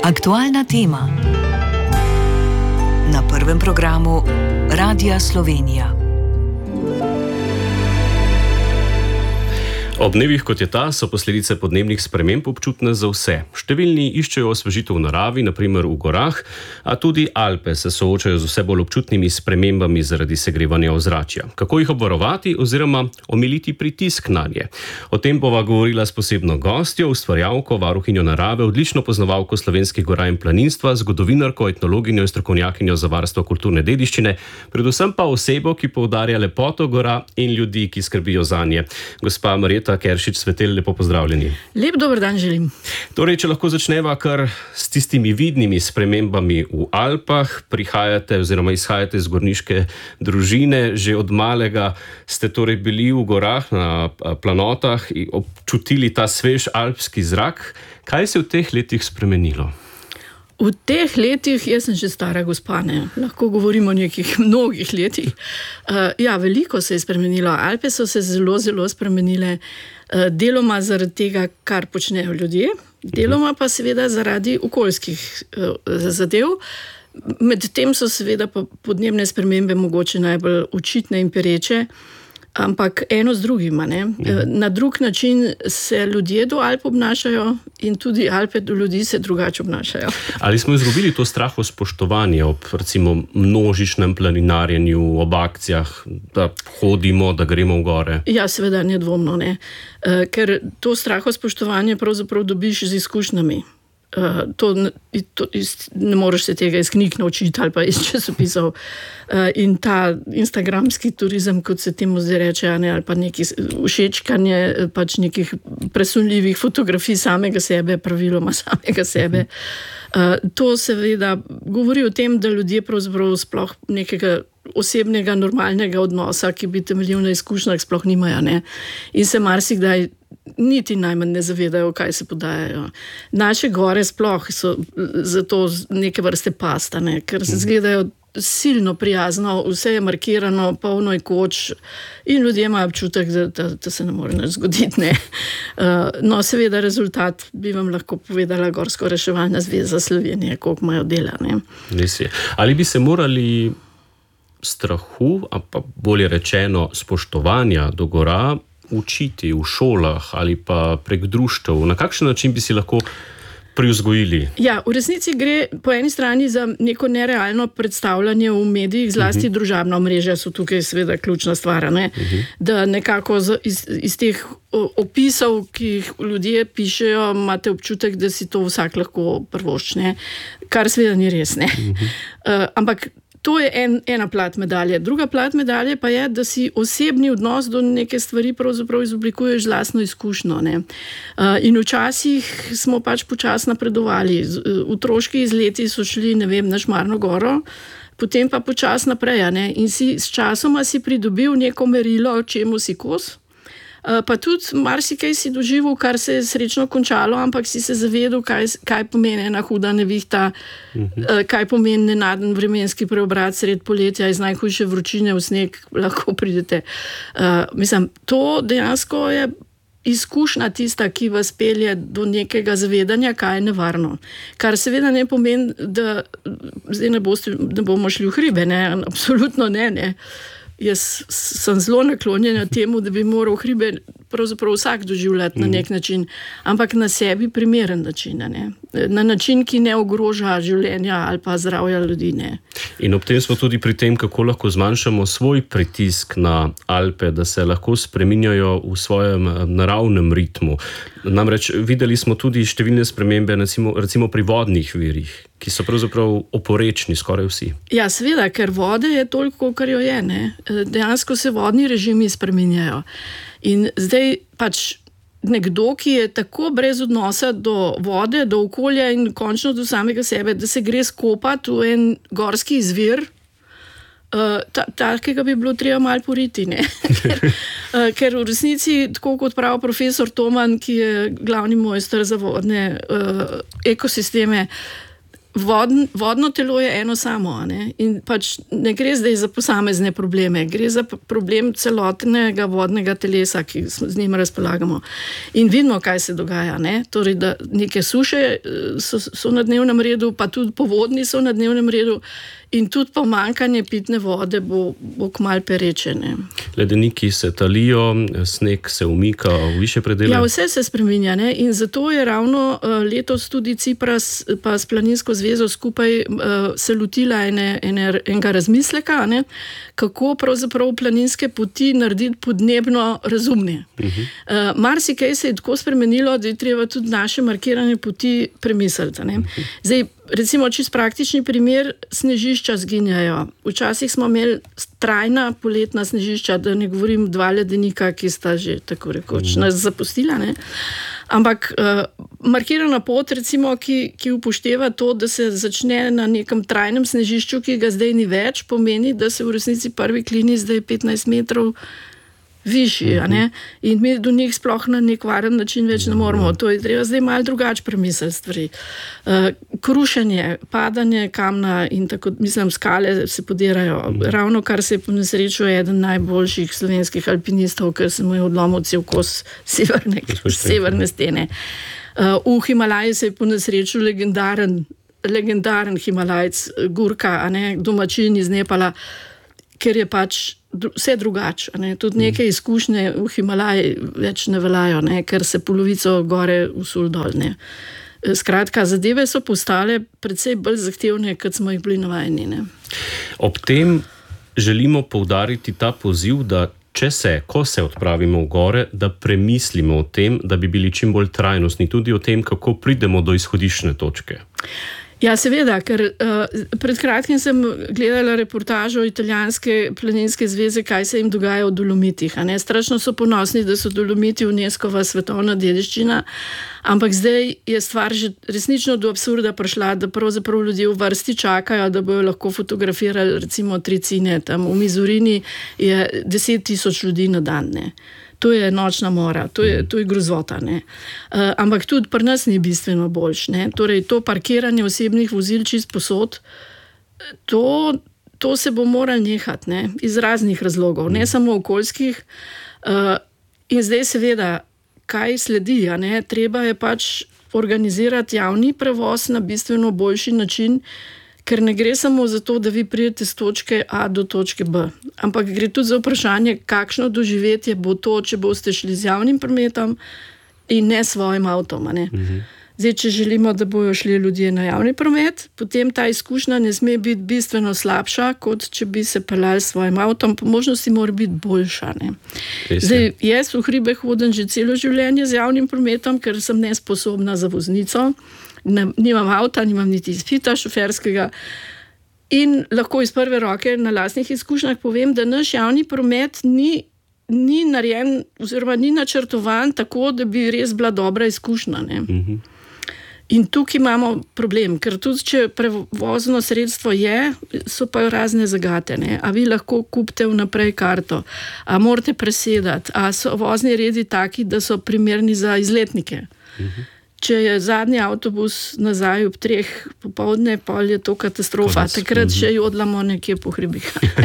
Aktualna tema na prvem programu Radia Slovenija. Ob dnevih kot je ta so posledice podnebnih sprememb občutne za vse. Številni iščejo osvežitev v naravi, naprimer v gorah, a tudi Alpe se soočajo z vse bolj občutnimi spremembami zaradi segrevanja ozračja. Kako jih obvarovati oziroma omiliti pritisk nanje? O tem bova govorila s posebno gostjo, ustvarjalko, varuhinjo narave, odlično poznavalko slovenskih gora in planinstva, zgodovinarko, etnologinjo in strokovnjakinjo za varstvo kulturne dediščine, predvsem pa osebo, ki poudarja lepoto gora in ljudi, ki skrbijo zanje. Gospa Marjeta Keršič-Svetelj, lepo pozdravljeni. Lep dober dan želim. Torej, če lahko začneva kar s tistimi vidnimi spremembami v Alpah, prihajate oziroma izhajate iz gorniške družine, že od malega ste torej bili v gorah, na planotah in občutili ta svež alpski zrak. Kaj se je v teh letih spremenilo? V teh letih, jaz sem že stara gospa, lahko govorimo o nekih mnogih letih. Veliko se je spremenilo. Alpe so se zelo, zelo spremenile. Deloma zaradi tega, kar počnejo ljudje, deloma pa seveda zaradi okoljskih zadev. Medtem so seveda podnebne spremembe mogoče najbolj očitne in pereče, ampak eno z drugim. Na drug način se ljudje do Alp obnašajo in tudi Alpe do ljudi se drugače obnašajo. Ali smo izgubili to strahospoštovanje ob recimo množičnem planinarjenju, ob akcijah, da hodimo, da gremo v gore? Ja, seveda, nedvomno, ne. Ker to strahospoštovanje pravzaprav dobiš z izkušnjami. Ne moreš se tega iz knjig naučiti ali pa iz časopisov. In ta instagramski turizem, kot se temu zdaj reče, ali pa neki všečkanje pač nekih presunljivih fotografij samega sebe, praviloma samega sebe. To seveda govori o tem, da ljudje pravzaprav sploh nekega osebnega, normalnega odnosa, ki bi temeljil na izkušnjah, sploh nimajo, ne. In se marsikdaj niti najmanj ne zavedajo, kaj se podajajo. Naše gore sploh so zato neke vrste pasta, ne, ker se izgledajo silno prijazno, vse je markirano, polno je koč in ljudje imajo občutek, da se ne more nič zgoditi, ne. No, seveda rezultat bi vam lahko povedala Gorsko reševalna zveza Slovenije, koliko imajo dela, ne. Ali bi se morali strahu, a pa bolje rečeno spoštovanja do gora učiti v šolah ali pa prek društev? Na kakšen način bi si lahko privzgojili? Ja, v resnici gre po eni strani za neko nerealno predstavljanje v medijih, zlasti družabna omrežja so tukaj seveda ključna stvar, ne? Da nekako iz teh opisov, ki jih ljudje pišejo, imate občutek, da si to vsak lahko privošči, kar seveda ni res, ne. Ampak to je ena plat medalje. Druga plat medalje pa je, da si osebni odnos do neke stvari pravzaprav izoblikuješ z lastno izkušnjo, ne. In včasih smo pač počasno napredovali. Otroški izleti so šli, na Šmarno goro, potem pa počasno naprej, ne. In s časoma si pridobil neko merilo, čemu si kos. Pa tudi marsikaj si doživel, kar se je srečno končalo, ampak si se zavedal, kaj pomeni ena huda nevihta, kaj pomeni nenaden vremenski preobrat sred poletja, iz najhujše vročine v sneg lahko pridete. To dejansko je izkušnja tista, ki vas pelje do nekega zavedanja, kaj je nevarno. Kar seveda ne pomeni, da zdaj ne bomo šli v hribe, ne, absolutno ne. Jaz sem zelo naklonjena temu, da bi moral hribe pravzaprav vsak doživljati na nek način, ampak na sebi primeren način, ne. Na način, ki ne ogroža življenja ali pa zdravja ljudi, ne. In ob tem smo tudi pri tem, kako lahko zmanjšamo svoj pritisk na Alpe, da se lahko spreminjajo v svojem naravnem ritmu. Namreč videli smo tudi številne spremembe, recimo pri vodnih virih, ki so pravzaprav oporečni skoraj vsi. Ja, seveda, ker vode je toliko, kar jo je, ne. Dejansko se vodni režimi spreminjajo. In zdaj pač nekdo, ki je tako brez odnosa do vode, do okolja in končno do samega sebe, da se gre skopati v en gorski izvir, takega bi bilo treba malo poriti, ne. Ker v resnici, tako kot pravi profesor Toman, ki je glavni mojster za vodne ekosisteme, vodno telo je eno samo, ne? In pač ne gre zdaj za posamezne probleme, gre za problem celotnega vodnega telesa, ki z njim razpolagamo. In vidimo, kaj se dogaja, ne? Torej, da neke suše so na dnevnem redu, pa tudi povodni so na dnevnem redu, in tudi pomanjkanje pitne vode bo kmalu pereče. Ledeniki se talijo, sneg se umika v višje predele. Ja, vse se spreminja, ne? In zato je ravno letos tudi Cipras pa s Planinsko zvezo skupaj se lotila enega razmisleka, ne? Kako pravzaprav planinske poti narediti podnebno razumne. Marsikaj se je tako spremenilo, da je treba tudi naše markirane poti premisliti. Ne? Zdaj, recimo, čist praktični primer, snežišča zginjajo. Včasih smo imeli trajna poletna snežišča, da ne govorim 2 ledenika, ki sta že tako rekoč nas zapustila. Ne? Ampak markirana pot, recimo, ki upošteva to, da se začne na nekem trajnem snežišču, ki ga zdaj ni več, pomeni, da se v resnici prvi klini zdaj 15 metrov višji, in mi do njih sploh na nek varen način več ne moremo. To je treba zdaj malo drugače premisliti stvari. Krušenje, padanje kamna in tako, mislim, skale se podirajo. Ravno kar se je ponesrečil eden najboljših slovenskih alpinistov, ker se mu je odlomil cel kos severne stene. V Himalaji se je ponesrečil legendaren Himalajec Gurka, domačin iz Nepala, ker je pač vse drugače. Tudi neke izkušnje v Himalaji več ne veljajo, ker se polovico gore usul dol. Skratka, zadeve so postale precej bolj zahtevne, kot smo jih bili navajeni. Ob tem želimo poudariti ta poziv, da ko se odpravimo v gore, da premislimo o tem, da bi bili čim bolj trajnostni, tudi o tem, kako pridemo do izhodiščne točke. Ja, seveda, ker pred kratkim sem gledala reportažo italijanske planinske zveze, kaj se jim dogaja v Dolomitih. Strašno so ponosni, da so Dolomiti UNESCO-va svetovna dediščina, ampak zdaj je stvar že resnično do absurda prišla, da pravzaprav ljudje v vrsti čakajo, da bojo lahko fotografirali recimo Tricine. Tam v Mizurini je 10,000 ljudi na dan. To je nočna mora, to je grozota. Ampak tudi pri nas ni bistveno boljš. Torej, to parkiranje osebnih vozil čist posod, to se bo moral nehati, iz raznih razlogov, ne samo okoljskih. In zdaj seveda, kaj sledi? Treba je pač organizirati javni prevoz na bistveno boljši način, ker ne gre samo za to, da vi pridete z točke A do točke B, ampak gre tudi za vprašanje, kakšno doživetje bo to, če boste šli z javnim prometom in ne s svojim avtom. Zdaj, če želimo, da bojo šli ljudje na javni promet, potem ta izkušnja ne sme biti bistveno slabša, kot če bi se peljali s svojim avtom, po možnosti mora biti boljša. Zdaj, jaz v hribe hodim že celo življenje z javnim prometom, ker sem nesposobna za voznico. Nimam avta, nimam niti izpita šoferskega in lahko iz prve roke na lastnih izkušnjah povem, da naš javni promet ni narejen oziroma ni načrtovan tako, da bi res bila dobra izkušnja. In tukaj imamo problem, ker tudi če prevozno sredstvo je, so pa razne zagate. A vi lahko kupite vnaprej karto, a morate presedati, a so vozni redi taki, da so primerni za izletnike. Če je zadnji avtobus nazaj ob 3 popoldne, pol je to katastrofa. Takrat še jodlamo nekje po hribih.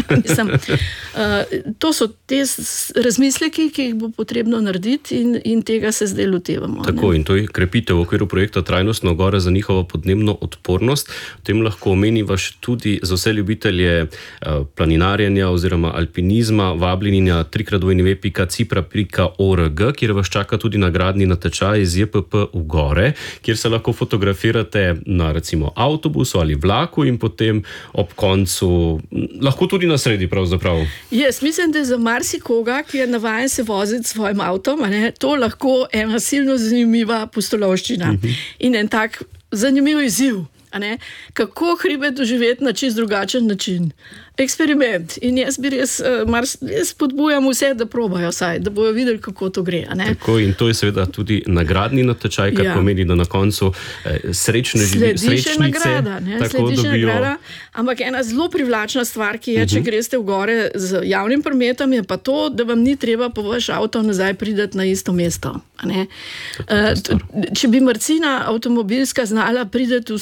To so te razmisleki, ki jih bo potrebno narediti in tega se zdaj lotevamo. Tako, in to je krepitev v okviru projekta Trajnostno gore za njihovo podnebno odpornost. V tem lahko omeniva tudi za vse ljubitelje planinarjenja oziroma alpinizma vabljeni na www.cipra.org, kjer vas čaka tudi nagradni natečaj iz JPP v gore, kjer se lahko fotografirate na recimo avtobusu ali vlaku in potem ob koncu lahko tudi na sredi pravzaprav. Jaz mislim, da je za marsikoga, ki je navajen se voziti s svojim avtom, to lahko ena silno zanimiva pustolovščina in en tak zanimiv izziv. Kako hribe doživeti na čist drugačen način. Eksperiment. In jaz bi res spodbujam vse, da probajo saj, da bojo videli, kako to gre. Tako, in to je seveda tudi nagradni natečaj, kar pomeni, da na koncu srečnice tako dobijo. Ampak ena zelo privlačna stvar, ki je, če greste v gore z javnim prometom, je pa to, da vam ni treba po vaš avto nazaj prideti na isto mesto. Če bi Marcina avtomobilska znala prideti v sosedno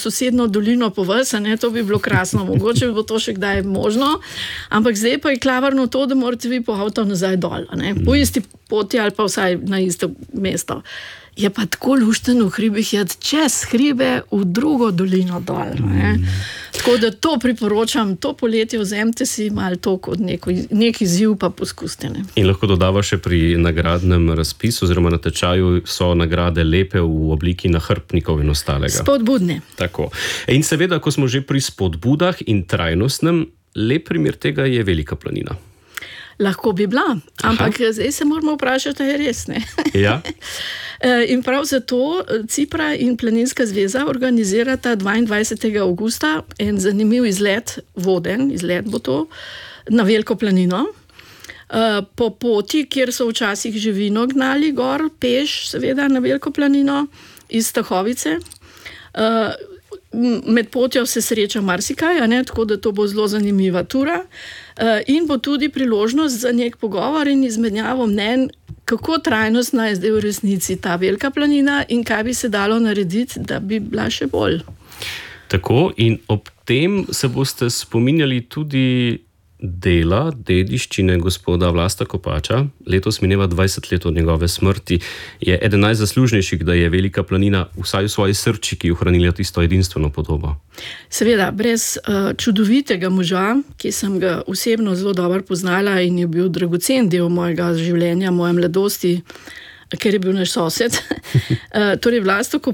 eno dolino po vas, to bi bilo krasno, mogoče bi bilo to še kdaj možno, ampak zdaj pa je klavrno to, da morate vi po avto nazaj dol, po isti poti ali pa vsaj na isto mesto. Je pa tako luštno v hribih čez hribe v drugo dolino dol. Tako da to priporočam, to poletje vzemite si malo to kot nek izziv, pa poskusite. In lahko dodava še pri nagradnem razpisu oziroma natečaju so nagrade lepe v obliki nahrbtnikov in ostalega. Spodbudne. Tako. In seveda, ko smo že pri spodbudah in trajnostnem, lep primer tega je Velika planina. Lahko bi bila, ampak zdaj se moramo vprašati, je res, ne? Ja. In prav zato Cipra in Planinska zveza organizirata 22. avgusta en zanimiv izlet, voden izlet bo to, na Veliko planino. Po poti, kjer so včasih živino gnali gor, peš seveda na Veliko planino iz Stahovice. Med potjo se sreča marsikaj, tako da to bo zelo zanimiva tura. In bo tudi priložnost za nek pogovor in izmenjavo mnenj, kako trajnostna je zdaj v resnici ta Velika planina in kaj bi se dalo narediti, da bi bila še bolj. Tako, in ob tem se boste spominjali tudi dela, dediščine gospoda Vlasta Kopača. Letos mineva 20 let od njegove smrti. Je eden najzaslužnejših, da je Velika planina vsaj v svoji srčiki ohranila tisto edinstveno podobo. Seveda, brez čudovitega moža, ki sem ga osebno zelo dobro poznala in je bil dragocen del mojega življenja, moje mladosti, ker je bil naš sosed. Torej, Vlasto